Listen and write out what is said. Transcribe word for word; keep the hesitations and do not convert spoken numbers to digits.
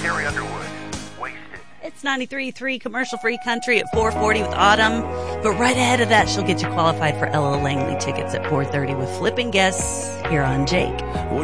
Carrie Underwood, Wasted. It's ninety-three point three commercial-free country at four forty with Autumn. But right ahead of that, she'll get you qualified for Ella Langley tickets at four thirty with Flipping Guests here on Jake.